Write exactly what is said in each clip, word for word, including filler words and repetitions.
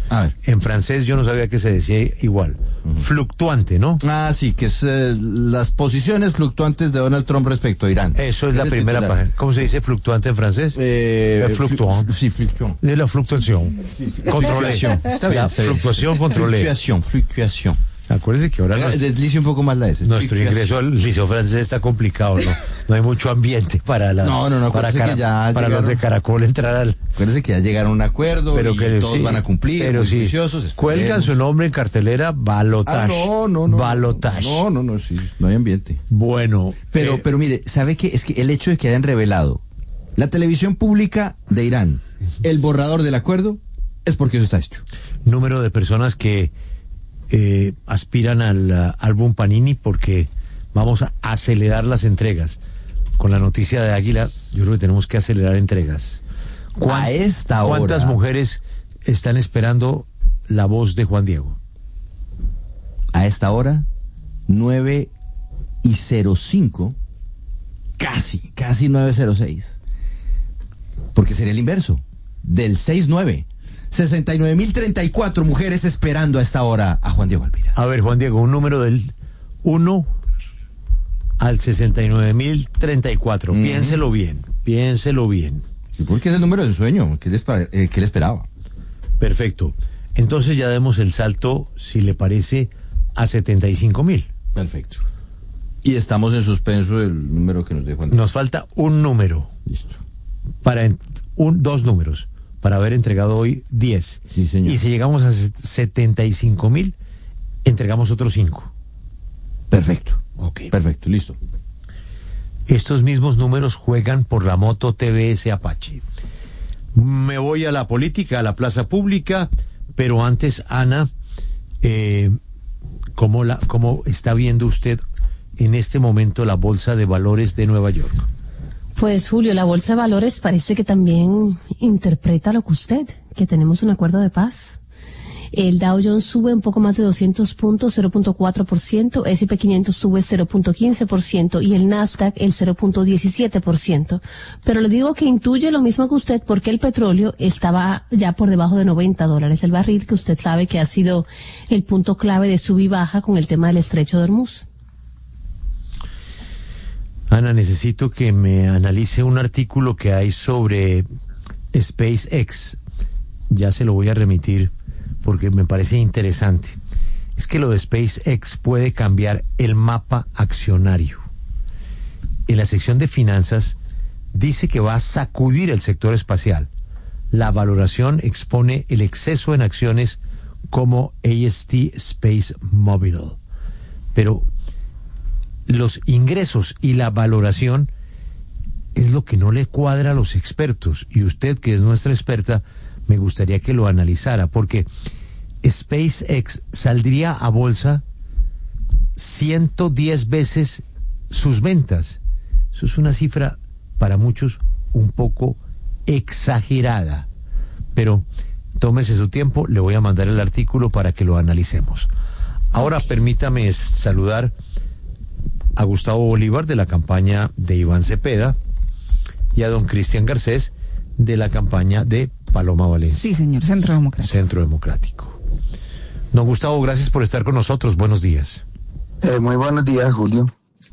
A ver. En francés yo no sabía que se decía igual. Uh-huh. Fluctuante, ¿no? Ah, sí, que es eh, las posiciones fluctuantes de Donald Trump respecto a Irán. Eso es, es la primera titular. página. ¿Cómo se dice fluctuante en francés? Eh, fluctuante. Sí, fluctuante. De la fluctuación. Sí, controlé. Está bien, la está fluctuación bien. controlé. Fluctuación, fluctuación. Acuérdese que ahora nos, deslice un poco más la S. Nuestro ingreso al liceo francés está complicado, ¿no? No hay mucho ambiente para la, no, no, no, para, cara, que ya para los de Caracol entrar al. Acuérdense que ya llegaron a un acuerdo, pero y que todos sí, van a cumplir, pero sí, juiciosos, cuelgan su nombre en cartelera, balotage. Ah, no, no, no. Balotage. No, no, no, sí, no hay ambiente. Bueno. Pero, eh, pero mire, ¿sabe qué? Es que el hecho de que hayan revelado la televisión pública de Irán, el borrador del acuerdo, es porque eso está hecho. Número de personas que eh, aspiran al uh, álbum Panini porque vamos a acelerar las entregas. Con la noticia de Águila, yo creo que tenemos que acelerar entregas. A esta hora. ¿Cuántas mujeres están esperando la voz de Juan Diego? A esta hora, nueve y cero cinco, casi, casi nueve cero seis. Porque sería el inverso, del seis nueve. sesenta y nueve mil treinta y cuatro mujeres esperando a esta hora a Juan Diego Alvira. A ver, Juan Diego, un número del uno al sesenta y nueve mil treinta y cuatro. Mm. Piénselo bien, piénselo bien. Sí, porque es el número del sueño, que él, eh, que él esperaba. Perfecto. Entonces ya demos el salto, si le parece, a setenta y cinco mil. Perfecto. Y estamos en suspenso del número que nos dejó Juan Diego. Nos falta un número. Listo. Para en, un, dos números. Para haber entregado hoy diez. Sí, señor. Y si llegamos a setenta y cinco mil, entregamos otros cinco. Perfecto. Ok. Perfecto, listo. Estos mismos números juegan por la moto T V S Apache. Me voy a la política, a la plaza pública, pero antes, Ana, eh, ¿cómo, la, ¿cómo está viendo usted en este momento la Bolsa de Valores de Nueva York? Pues, Julio, la Bolsa de Valores parece que también interpreta lo que usted, que tenemos un acuerdo de paz. El Dow Jones sube un poco más de doscientos puntos, cero punto cuatro por ciento, ese y pe quinientos sube cero punto quince por ciento y el Nasdaq el cero punto diecisiete por ciento. Pero le digo que intuye lo mismo que usted porque el petróleo estaba ya por debajo de noventa dólares el barril, que usted sabe que ha sido el punto clave de sub y baja con el tema del estrecho de Hormuz. Ana, necesito que me analice un artículo que hay sobre SpaceX. Ya se lo voy a remitir porque me parece interesante. Es que lo de SpaceX puede cambiar el mapa accionario. En la sección de finanzas dice que va a sacudir el sector espacial. La valoración expone el exceso en acciones como A S T Space Mobile. Pero los ingresos y la valoración es lo que no le cuadra a los expertos. Y usted, que es nuestra experta, me gustaría que lo analizara, porque SpaceX saldría a bolsa ciento diez veces sus ventas. Eso es una cifra para muchos un poco exagerada, pero tómese su tiempo, le voy a mandar el artículo para que lo analicemos. Ahora okay. Permítame saludar a Gustavo Bolívar de la campaña de Iván Cepeda y a don Cristian Garcés de la campaña de Paloma Valencia. Sí, señor, Centro Democrático. Centro Democrático. Don Gustavo, gracias por estar con nosotros. Buenos días. Eh, muy buenos días, Julio.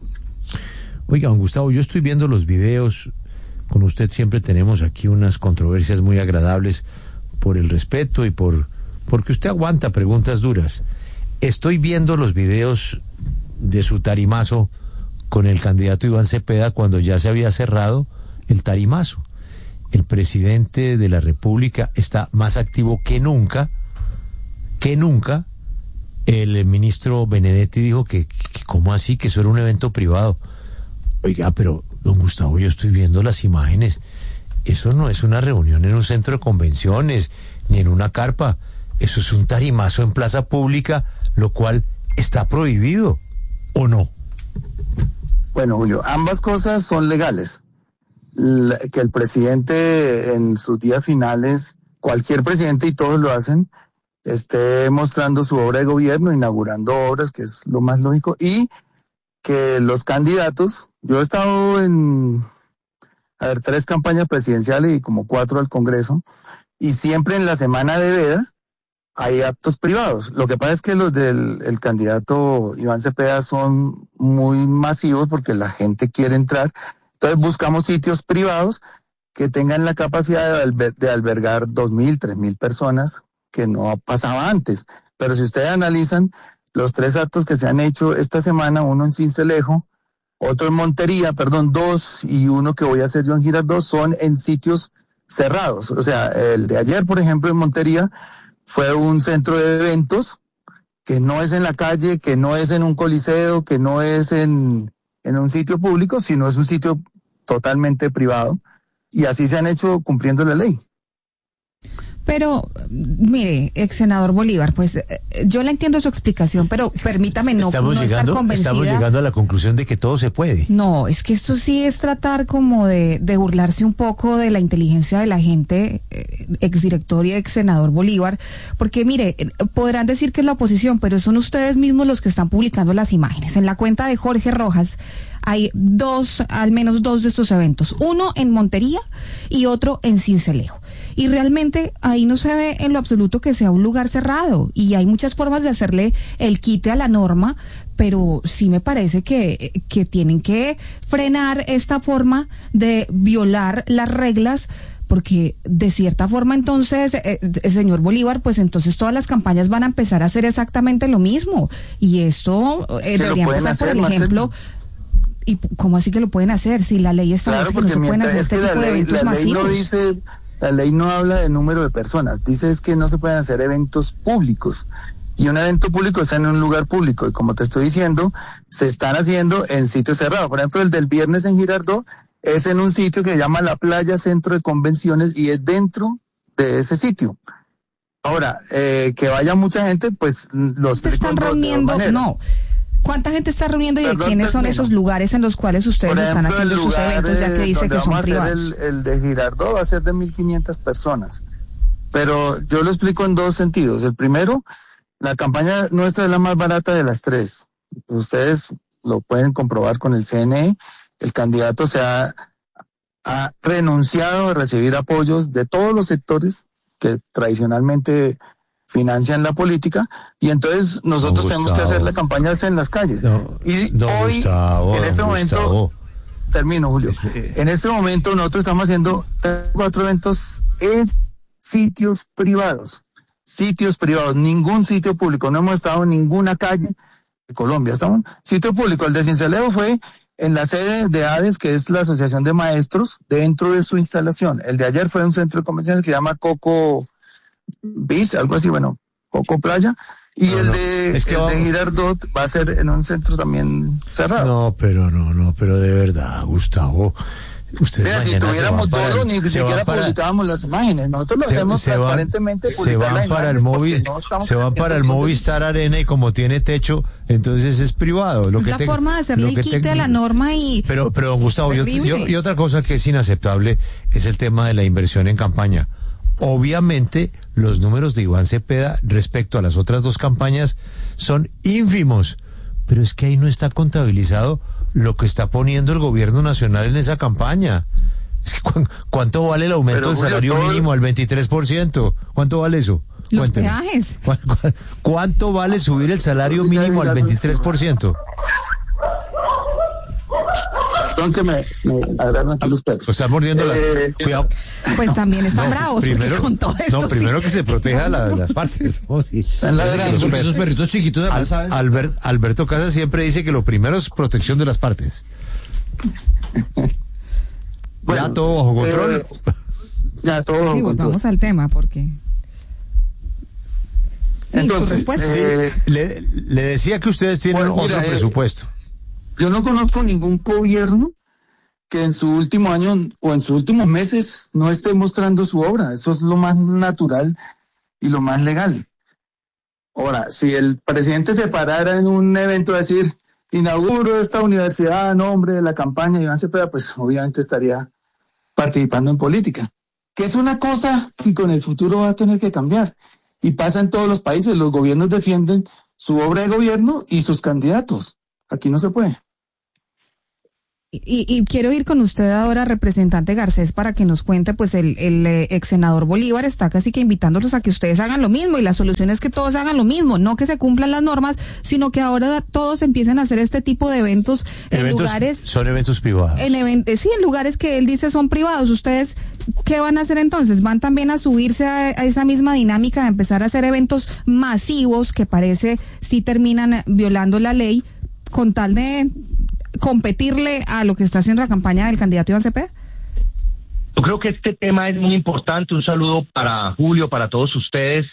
Oiga, don Gustavo, yo estoy viendo los videos. Con usted siempre tenemos aquí unas controversias muy agradables por el respeto y por porque usted aguanta preguntas duras. Estoy viendo los videos de su tarimazo con el candidato Iván Cepeda cuando ya se había cerrado el tarimazo. El presidente de la República está más activo que nunca, que nunca. El ministro Benedetti dijo que, que ¿cómo así? Que eso era un evento privado. Oiga, pero don Gustavo, yo estoy viendo las imágenes. Eso no es una reunión en un centro de convenciones, ni en una carpa. Eso es un tarimazo en plaza pública, lo cual está prohibido, ¿o no? Bueno, Julio, ambas cosas son legales. La, que el presidente en sus días finales, cualquier presidente y todos lo hacen, esté mostrando su obra de gobierno, inaugurando obras, que es lo más lógico, y que los candidatos, yo he estado en, a ver, tres campañas presidenciales y como cuatro al Congreso, y siempre en la semana de veda, hay actos privados. Lo que pasa es que los del el candidato Iván Cepeda son muy masivos porque la gente quiere entrar. Entonces buscamos sitios privados que tengan la capacidad de, alber- de albergar dos mil, tres mil personas, que no pasaba antes. Pero si ustedes analizan los tres actos que se han hecho esta semana, uno en Sincelejo, otro en Montería, perdón, dos, y uno que voy a hacer yo en Girardot, son en sitios cerrados. O sea, el de ayer, por ejemplo, en Montería, fue un centro de eventos que no es en la calle, que no es en un coliseo, que no es en, en un sitio público, sino es un sitio totalmente privado. Y así se han hecho cumpliendo la ley. Pero, mire, ex senador Bolívar, pues eh, yo le entiendo su explicación, pero permítame no, estamos no llegando, estar convencida. Estamos llegando a la conclusión de que todo se puede. No, es que esto sí es tratar como de, de burlarse un poco de la inteligencia de la gente, eh, exdirector y ex senador Bolívar, porque mire, eh, podrán decir que es la oposición, pero son ustedes mismos los que están publicando las imágenes. En la cuenta de Jorge Rojas hay dos, al menos dos de estos eventos, uno en Montería y otro en Sincelejo. Y realmente ahí no se ve en lo absoluto que sea un lugar cerrado, y hay muchas formas de hacerle el quite a la norma, pero sí me parece que, que tienen que frenar esta forma de violar las reglas, porque de cierta forma entonces, eh, eh, señor Bolívar, pues entonces todas las campañas van a empezar a hacer exactamente lo mismo, y esto eh, debería empezar por el ejemplo. ¿Y cómo así que lo pueden hacer? Si la ley establece Claro, que no se pueden hacer es este que tipo de ley, eventos la ley masivos. no dice, la ley no habla de número de personas, dice es que no se pueden hacer eventos públicos. Y un evento público está en un lugar público, y como te estoy diciendo, se están haciendo en sitios cerrados. Por ejemplo, el del viernes en Girardot es en un sitio que se llama La Playa Centro de Convenciones, y es dentro de ese sitio. Ahora, eh, que vaya mucha gente, pues los ¿Se están reuniendo? No. ¿Cuánta gente está reuniendo y de Perdón, quiénes son termino. esos lugares en los cuales ustedes Por ejemplo, están haciendo el sus lugar, eventos, ya que eh, dice donde que son vamos a hacer privados? El, el de Girardot va a ser de mil quinientas personas. Pero yo lo explico en dos sentidos. El primero, la campaña nuestra es la más barata de las tres. Ustedes lo pueden comprobar con el C N E. El candidato se ha, ha renunciado a recibir apoyos de todos los sectores que tradicionalmente financian la política, y entonces nosotros Don tenemos Gustavo. que hacer la campaña en las calles. No, y don hoy, Gustavo, en este don momento, Gustavo. termino, Julio, Este- en este momento nosotros estamos haciendo tres, cuatro eventos en sitios privados, sitios privados, ningún sitio público, no hemos estado en ninguna calle de Colombia, estamos en sitio público. El de Sincelejo fue en la sede de ADES, que es la Asociación de Maestros, dentro de su instalación. El de ayer fue en un centro de convenciones que se llama Coco Beach, algo así, bueno, Coco Playa, y No, el, no, de, es que el vamos- de Girardot va a ser en un centro también cerrado. No, pero no, no, pero de verdad, Gustavo. Ustedes Mira, si mañana se tuviéramos van para todo, el- ni se siquiera van para- publicábamos las imágenes. Nosotros lo se- hacemos se van- transparentemente. se publicar van las para el imágenes, porque móvil, no estamos se van pendientes para el del contenido. Movistar Arena, y como tiene techo, entonces es privado. Lo Es que la te- forma de hacerle lo el que quite te- a la norma y... Pero, pero don Gustavo, yo, terrible. yo- y otra cosa que es inaceptable es el tema de la inversión en campaña. Obviamente, los números de Iván Cepeda respecto a las otras dos campañas son ínfimos, pero es que ahí no está contabilizado lo que está poniendo el gobierno nacional en esa campaña. Es que cu- ¿cuánto vale el aumento Pero, del Julio, salario todo- mínimo al veintitrés por ciento? ¿Cuánto vale eso? Los Cuénteme. peajes. ¿Cu- cu- ¿Cuánto vale subir el salario Eso sí, mínimo al ya- veintitrés por ciento? Perdón que me, me agarran aquí los perros. O está mordiendo la... Eh, Cuidado. Pues también están No, bravos, primero, porque con todo esto no, primero sí. que se proteja la- las partes. ¿no? Sí. Están ladrando, Los Porque perros. esos perritos chiquitos, además, Al- ¿sabes? Albert- Alberto Casas siempre dice que lo primero es protección de las partes. Bueno, Ya todo bajo control. eh, ya todo bajo Sí, control. volvamos al tema, porque... Sí, Entonces, su respuesta. eh, le, le decía que ustedes tienen Bueno, mira, otro eh, presupuesto. Yo no conozco ningún gobierno que en su último año o en sus últimos meses no esté mostrando su obra. Eso es lo más natural y lo más legal. Ahora, si el presidente se parara en un evento a decir, inauguro esta universidad a nombre de la campaña de Iván Cepeda, pues obviamente estaría participando en política. Que es una cosa que con el futuro va a tener que cambiar. Y pasa en todos los países. Los gobiernos defienden su obra de gobierno y sus candidatos. Aquí no se puede. Y, y quiero ir con usted ahora, representante Garcés, para que nos cuente, pues el, el eh, ex senador Bolívar está casi que invitándolos a que ustedes hagan lo mismo, y la solución es que todos hagan lo mismo, no que se cumplan las normas, sino que ahora todos empiecen a hacer este tipo de eventos en eventos, lugares... Son eventos privados. En event- sí, en lugares que él dice son privados. ¿Ustedes qué van a hacer entonces? ¿Van también a subirse a, a esa misma dinámica de empezar a hacer eventos masivos que parece sí terminan violando la ley con tal de competirle a lo que está haciendo la campaña del candidato Iván Cepeda? Yo creo que este tema es muy importante. Un saludo para Julio, para todos ustedes,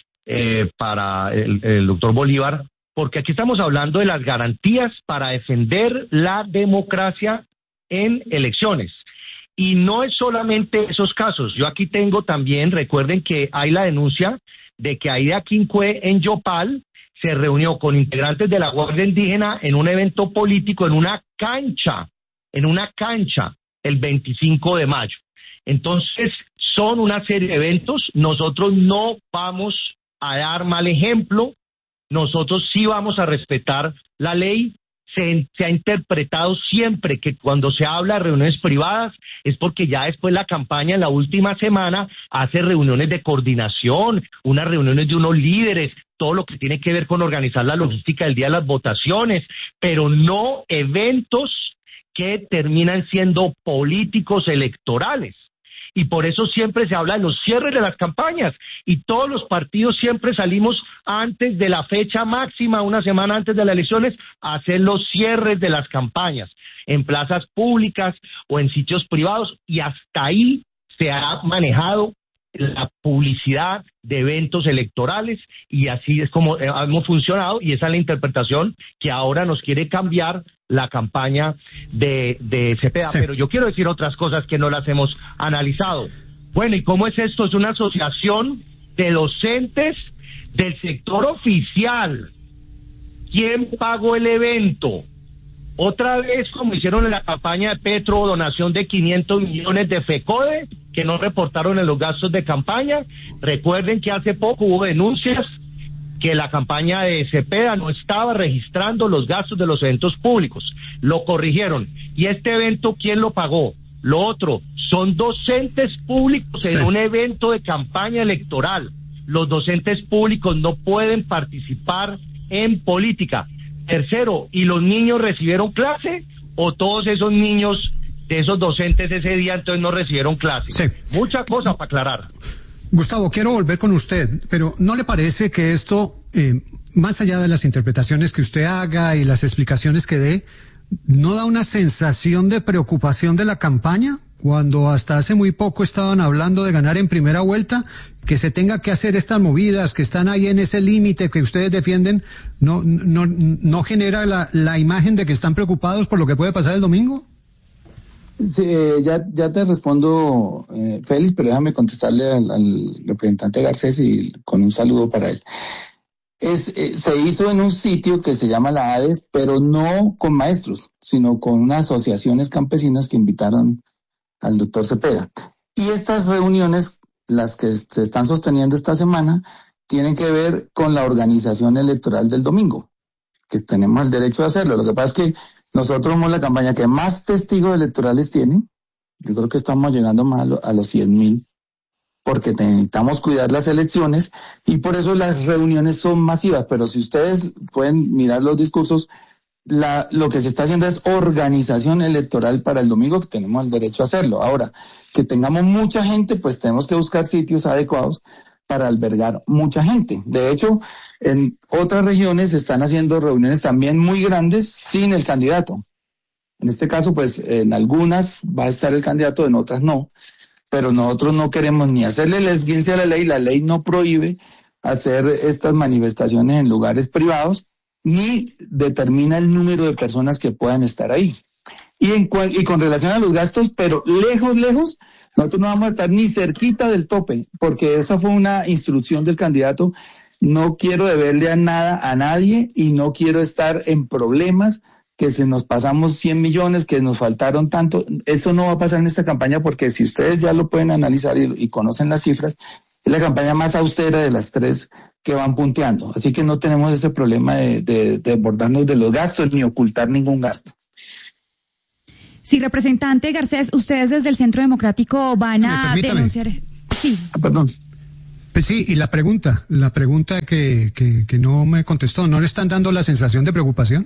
eh, para el, el doctor Bolívar, porque aquí estamos hablando de las garantías para defender la democracia en elecciones. Y no es solamente esos casos. Yo aquí tengo también, recuerden que hay la denuncia de que Aida Quincué en Yopal se reunió con integrantes de la Guardia Indígena en un evento político, en una cancha, en una cancha, el veinticinco de mayo. Entonces, son una serie de eventos. Nosotros no vamos a dar mal ejemplo. Nosotros sí vamos a respetar la ley. Se, se ha interpretado siempre que cuando se habla de reuniones privadas es porque ya después la campaña en la última semana hace reuniones de coordinación, unas reuniones de unos líderes, todo lo que tiene que ver con organizar la logística del día de las votaciones, pero no eventos que terminan siendo políticos electorales. Y por eso siempre se habla de los cierres de las campañas, y todos los partidos siempre salimos antes de la fecha máxima, una semana antes de las elecciones, a hacer los cierres de las campañas, en plazas públicas o en sitios privados, y hasta ahí se ha manejado la publicidad de eventos electorales, y así es como hemos funcionado, y esa es la interpretación que ahora nos quiere cambiar la campaña de, de Cepeda. Sí. Pero yo quiero decir otras cosas que no las hemos analizado. Bueno, ¿y cómo es esto? Es una asociación de docentes del sector oficial. ¿Quién pagó el evento? Otra vez, como hicieron en la campaña de Petro, donación de quinientos millones de FECODE, que no reportaron en los gastos de campaña. Recuerden que hace poco hubo denuncias que la campaña de Cepeda no estaba registrando los gastos de los eventos públicos. Lo corrigieron. ¿Y este evento quién lo pagó? Lo otro, son docentes públicos en sí. Un evento de campaña electoral. Los docentes públicos no pueden participar en política. Tercero, ¿y los niños recibieron clase? ¿O todos esos niños de esos docentes ese día entonces no recibieron clase? Sí. Muchas cosas para aclarar. Gustavo, quiero volver con usted, pero ¿no le parece que esto, eh, más allá de las interpretaciones que usted haga y las explicaciones que dé, no da una sensación de preocupación de la campaña? Cuando hasta hace muy poco estaban hablando de ganar en primera vuelta, que se tenga que hacer estas movidas, que están ahí en ese límite que ustedes defienden, ¿no, no, no genera la, la imagen de que están preocupados por lo que puede pasar el domingo? Sí, eh, ya, ya te respondo, eh, Félix, pero déjame contestarle al, al representante Garcés y con un saludo para él. Es, eh, se hizo en un sitio que se llama la ADES, pero no con maestros, sino con unas asociaciones campesinas que invitaron al doctor Cepeda. Y estas reuniones, las que se están sosteniendo esta semana, tienen que ver con la organización electoral del domingo, que tenemos el derecho de hacerlo. Lo que pasa es que nosotros somos la campaña que más testigos electorales tiene. Yo creo que estamos llegando más a los cien mil, porque necesitamos cuidar las elecciones y por eso las reuniones son masivas. Pero si ustedes pueden mirar los discursos, la, lo que se está haciendo es organización electoral para el domingo, que tenemos el derecho a hacerlo. Ahora, que tengamos mucha gente, pues tenemos que buscar sitios adecuados para albergar mucha gente. De hecho, en otras regiones se están haciendo reuniones también muy grandes sin el candidato. En este caso, pues, en algunas va a estar el candidato, en otras no. Pero nosotros no queremos ni hacerle el esguince a la ley. La ley no prohíbe hacer estas manifestaciones en lugares privados, ni determina el número de personas que puedan estar ahí. Y, en, y con relación a los gastos, pero lejos, lejos, nosotros no vamos a estar ni cerquita del tope, porque esa fue una instrucción del candidato. No quiero deberle a nada a nadie y no quiero estar en problemas, que se nos pasamos cien millones, que nos faltaron tanto. Eso no va a pasar en esta campaña, porque si ustedes ya lo pueden analizar y, y conocen las cifras, es la campaña más austera de las tres que van punteando. Así que no tenemos ese problema de, de, de desbordarnos de los gastos ni ocultar ningún gasto. Sí, representante Garcés, ustedes desde el Centro Democrático van a denunciar... Sí. Ah, perdón. Pues sí, y la pregunta, la pregunta que, que, que no me contestó, ¿no le están dando la sensación de preocupación?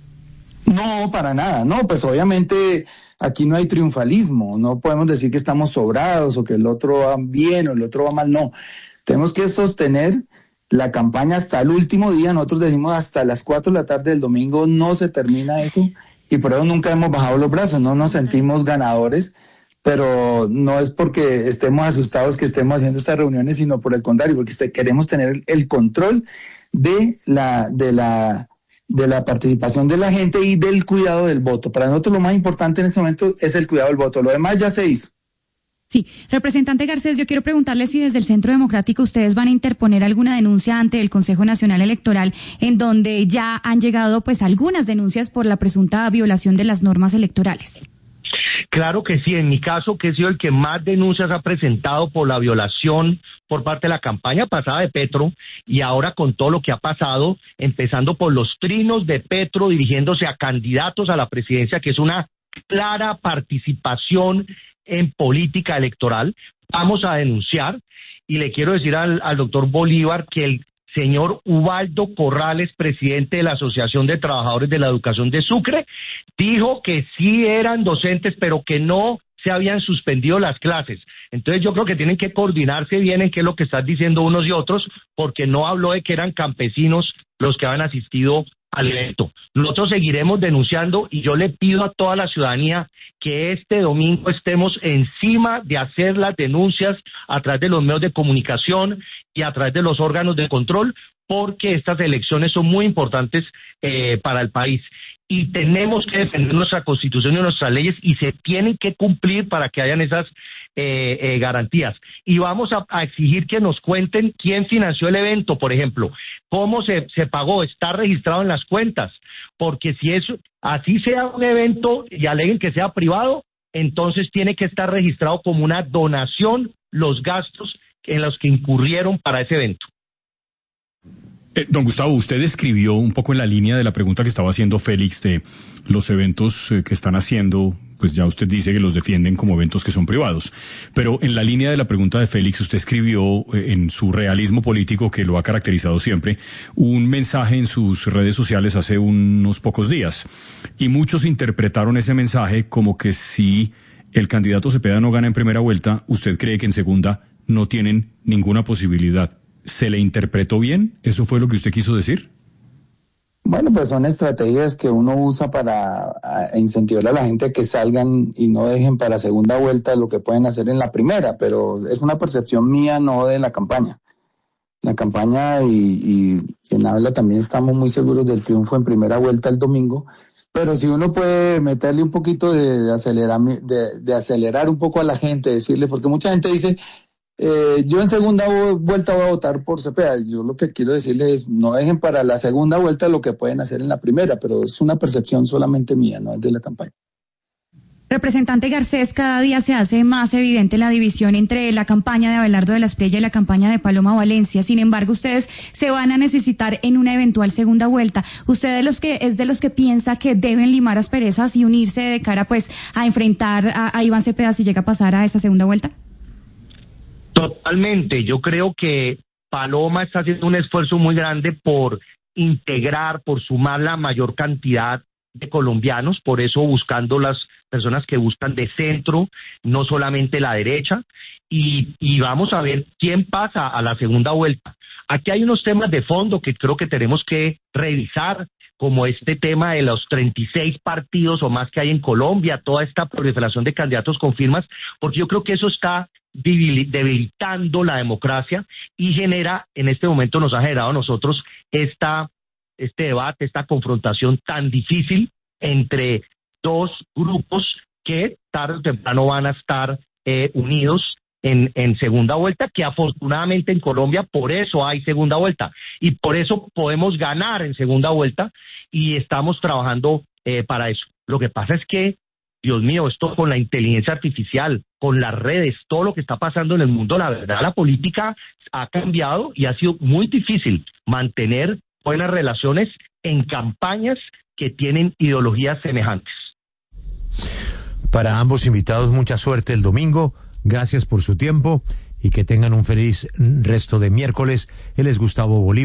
No, para nada, no, pues obviamente aquí no hay triunfalismo, no podemos decir que estamos sobrados o que el otro va bien o el otro va mal, no. Tenemos que sostener la campaña hasta el último día, nosotros decimos hasta las cuatro de la tarde del domingo no se termina esto y por eso nunca hemos bajado los brazos, no nos sentimos ganadores, pero no es porque estemos asustados que estemos haciendo estas reuniones, sino por el contrario, porque queremos tener el control de la, de la, de la participación de la gente y del cuidado del voto. Para nosotros lo más importante en este momento es el cuidado del voto, lo demás ya se hizo. Sí, representante Garcés, yo quiero preguntarle si desde el Centro Democrático ustedes van a interponer alguna denuncia ante el Consejo Nacional Electoral, en donde ya han llegado pues algunas denuncias por la presunta violación de las normas electorales. Claro que sí, en mi caso, que he sido el que más denuncias ha presentado por la violación por parte de la campaña pasada de Petro y ahora con todo lo que ha pasado, empezando por los trinos de Petro dirigiéndose a candidatos a la presidencia, que es una clara participación en política electoral, vamos a denunciar y le quiero decir al, al doctor Bolívar que el señor Ubaldo Corrales, presidente de la Asociación de Trabajadores de la Educación de Sucre, dijo que sí eran docentes, pero que no se habían suspendido las clases. Entonces yo creo que tienen que coordinarse bien en qué es lo que están diciendo unos y otros, porque no habló de que eran campesinos los que habían asistido al evento. Nosotros seguiremos denunciando y yo le pido a toda la ciudadanía que este domingo estemos encima de hacer las denuncias a través de los medios de comunicación y a través de los órganos de control, porque estas elecciones son muy importantes eh, para el país. Y tenemos que defender nuestra Constitución y nuestras leyes y se tienen que cumplir para que hayan esas eh, eh, garantías. Y vamos a, a exigir que nos cuenten quién financió el evento, por ejemplo, cómo se, se pagó, está registrado en las cuentas, porque si eso así sea un evento y aleguen que sea privado, entonces tiene que estar registrado como una donación los gastos en los que incurrieron para ese evento. Eh, don Gustavo, usted escribió un poco en la línea de la pregunta que estaba haciendo Félix de los eventos eh, que están haciendo, pues ya usted dice que los defienden como eventos que son privados, pero en la línea de la pregunta de Félix usted escribió eh, en su realismo político que lo ha caracterizado siempre, un mensaje en sus redes sociales hace unos pocos días y muchos interpretaron ese mensaje como que si el candidato Cepeda no gana en primera vuelta, usted cree que en segunda no tienen ninguna posibilidad. ¿Se le interpretó bien? ¿Eso fue lo que usted quiso decir? Bueno, pues son estrategias que uno usa para a, incentivar a la gente a que salgan y no dejen para segunda vuelta lo que pueden hacer en la primera, pero es una percepción mía, no de la campaña. La campaña y, y quien habla también estamos muy seguros del triunfo en primera vuelta el domingo, pero si uno puede meterle un poquito de, de, acelerar, de, de acelerar un poco a la gente, decirle, porque mucha gente dice... Eh, yo en segunda vuelta voy a votar por Cepeda. Yo lo que quiero decirles es no dejen para la segunda vuelta lo que pueden hacer en la primera, pero es una percepción solamente mía, no es de la campaña. Representante Garcés, cada día se hace más evidente la división entre la campaña de Abelardo de la Espriella y la campaña de Paloma Valencia. Sin embargo, ustedes se van a necesitar en una eventual segunda vuelta. ¿Usted de los que, es de los que piensa que deben limar asperezas y unirse de cara pues a enfrentar a, a Iván Cepeda si llega a pasar a esa segunda vuelta? Totalmente, yo creo que Paloma está haciendo un esfuerzo muy grande por integrar, por sumar la mayor cantidad de colombianos, por eso buscando las personas que buscan de centro, no solamente la derecha, y, y vamos a ver quién pasa a la segunda vuelta. Aquí hay unos temas de fondo que creo que tenemos que revisar, como este tema de los treinta y seis partidos o más que hay en Colombia, toda esta proliferación de candidatos con firmas, porque yo creo que eso está debilitando la democracia y genera, en este momento nos ha generado a nosotros esta, este debate, esta confrontación tan difícil entre dos grupos que tarde o temprano van a estar eh, unidos en, en segunda vuelta, que afortunadamente en Colombia por eso hay segunda vuelta y por eso podemos ganar en segunda vuelta y estamos trabajando eh, para eso. Lo que pasa es que Dios mío, esto con la inteligencia artificial, con las redes, todo lo que está pasando en el mundo, la verdad, la política ha cambiado y ha sido muy difícil mantener buenas relaciones en campañas que tienen ideologías semejantes. Para ambos invitados, mucha suerte el domingo. Gracias por su tiempo y que tengan un feliz resto de miércoles. Él es Gustavo Bolívar.